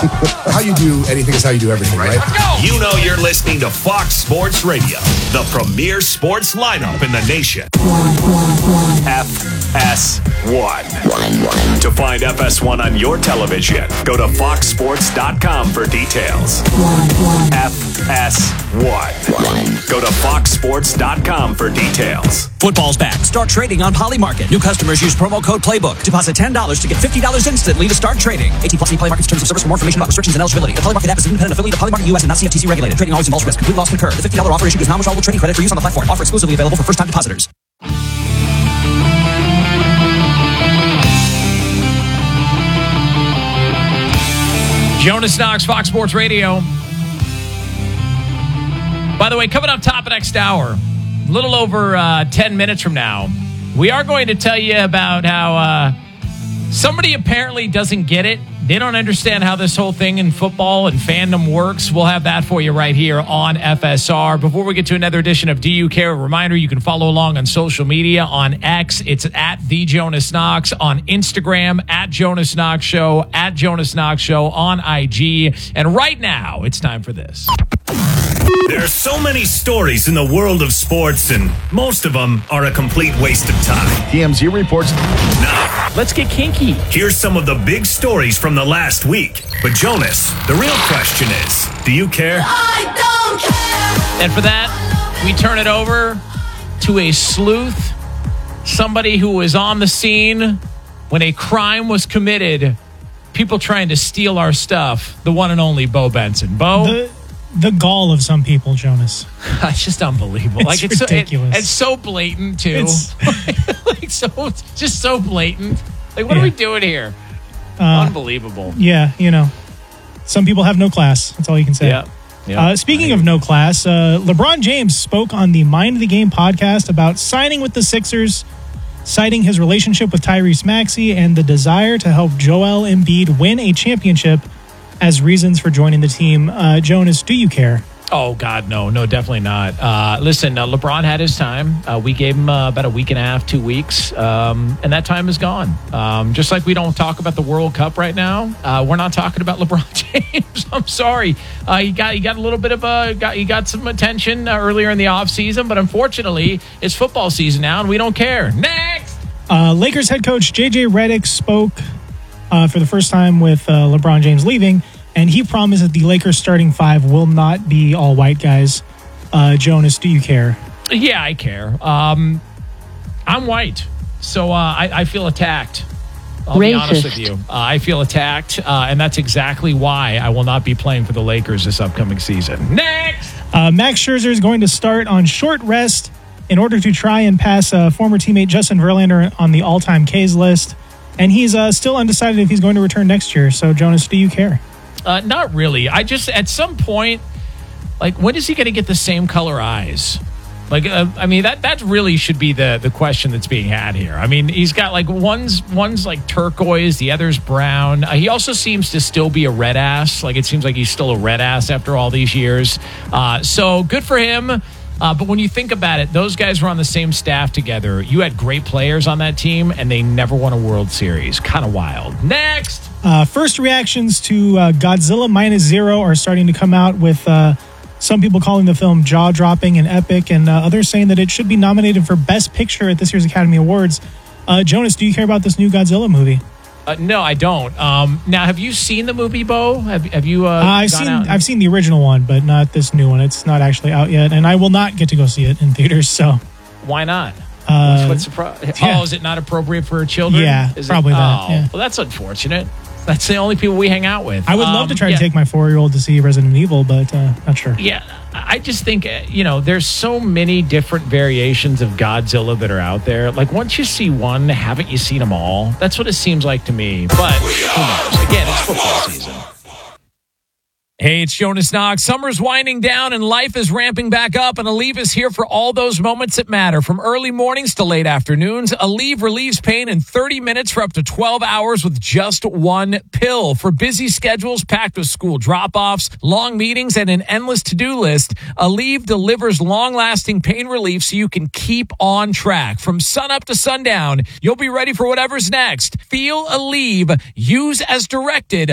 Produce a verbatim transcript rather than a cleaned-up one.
How you do anything is how you do everything, right? You know you're listening to Fox Sports Radio, the premier sports lineup in the nation. F S one. To find F S one on your television, go to fox sports dot com for details. F S one. Go to fox sports dot com for details. Football's back. Start trading on Polymarket. New customers use promo code Playbook. Deposit ten dollars to get fifty dollars instantly to start trading. eighteen plus Polymarket's terms of service. For more information about restrictions and eligibility. The Polymarket app is an independent affiliate of Polymarket U S and not C F T C regulated. Trading always involves risk. Complete loss can occur. The fifty dollars offer issue gives non-withdrawable trading credit for use on the platform. Offer exclusively available for first-time depositors. Jonas Knox, Fox Sports Radio. By the way, coming up top of next hour, a little over uh, ten minutes from now, we are going to tell you about how uh, somebody apparently doesn't get it. They don't understand how this whole thing in football and fandom works. We'll have that for you right here on F S R. Before we get to another edition of Do You Care? A reminder, you can follow along on social media. On X, it's at The Jonas Knox. On Instagram, at Jonas Knox Show. At Jonas Knox Show on I G. And right now, it's time for this. There are so many stories in the world of sports, and most of them are a complete waste of time. T M Z reports. Now, let's get kinky. Here's some of the big stories from the last week. But Jonas, the real question is, do you care? I don't care. And for that, we turn it over to a sleuth, somebody who was on the scene when a crime was committed, people trying to steal our stuff, the one and only Bo Benson. Bo? The- The gall of some people, Jonas. It's just unbelievable. It's like it's ridiculous. So, it, it's so blatant too. It's like so, just so blatant. Like, what yeah. are we doing here? Uh, Unbelievable. Yeah, you know, some people have no class. That's all you can say. Yeah. yeah. Uh, speaking of no class, uh, LeBron James spoke on the Mind of the Game podcast about signing with the Sixers, citing his relationship with Tyrese Maxey and the desire to help Joel Embiid win a championship as reasons for joining the team. Uh, Jonas, do you care? Oh, God, no. No, definitely not. Uh, listen, uh, LeBron had his time. Uh, we gave him uh, about a week and a half, two weeks, um, and that time is gone. Um, just like we don't talk about the World Cup right now, uh, we're not talking about LeBron James. I'm sorry. Uh, he got he got a little bit of a got he got some attention uh, earlier in the offseason, but unfortunately, it's football season now, and we don't care. Next! Uh, Lakers head coach J J Redick spoke uh, for the first time with uh, LeBron James leaving, and he promised that the Lakers starting five will not be all white guys. Uh, Jonas, do you care? Yeah, I care. Um, I'm white, so uh, I, I feel attacked. I'll Racist. be honest with you. Uh, I feel attacked, uh, and that's exactly why I will not be playing for the Lakers this upcoming season. Next! Uh, Max Scherzer is going to start on short rest in order to try and pass uh, former teammate Justin Verlander on the all-time Ks list. And he's uh, still undecided if he's going to return next year. So, Jonas, do you care? Uh, not really. I just, at some point, like, when is he going to get the same color eyes? Like, uh, I mean, that that really should be the the question that's being had here. I mean, he's got, like, one's one's like turquoise, the other's brown. Uh, he also seems to still be a red ass. Like, it seems like he's still a red ass after all these years. Uh, so, good for him. Uh, but when you think about it, those guys were on the same staff together. You had great players on that team, and they never won a World Series. Kind of wild. Next! Uh, first reactions to uh, Godzilla Minus Zero are starting to come out, with uh, some people calling the film jaw-dropping and epic, and uh, others saying that it should be nominated for Best Picture at this year's Academy Awards. Uh, Jonas, do you care about this new Godzilla movie? Uh, no, I don't. Um, now, have you seen the movie, Bo? Have, have you? Uh, Uh, I've gone seen out and- I've seen the original one, but not this new one. It's not actually out yet, and I will not get to go see it in theaters. So Why not? Uh, What's the pro- yeah. Oh, is it not appropriate for children? Yeah, is probably it? that, Oh, yeah. well, that's unfortunate. That's the only people we hang out with. I would love to Um, try yeah. to take my four-year-old to see Resident Evil, but uh, not sure. Yeah, I just think, uh, you know, there's so many different variations of Godzilla that are out there. Like, once you see one, haven't you seen them all? That's what it seems like to me. But who knows? Again, it's football season. Hey, it's Jonas Knox. Summer's winding down and life is ramping back up, and Aleve is here for all those moments that matter. From early mornings to late afternoons, Aleve relieves pain in thirty minutes for up to twelve hours with just one pill. For busy schedules packed with school drop-offs, long meetings, and an endless to-do list, Aleve delivers long-lasting pain relief so you can keep on track. From sunup to sundown, you'll be ready for whatever's next. Feel Aleve. Use as directed.